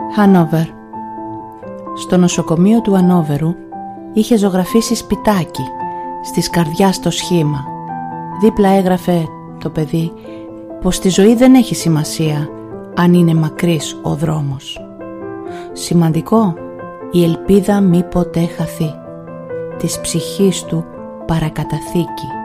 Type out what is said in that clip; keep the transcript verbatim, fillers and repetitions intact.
Χάνοβερ. Στο νοσοκομείο του Ανόβερου είχε ζωγραφίσει σπιτάκι στις καρδιάς το σχήμα. Δίπλα έγραφε το παιδί πως στη ζωή δεν έχει σημασία αν είναι μακρύς ο δρόμος. Σημαντικό η ελπίδα μη ποτέ χαθεί, της ψυχής του παρακαταθήκη.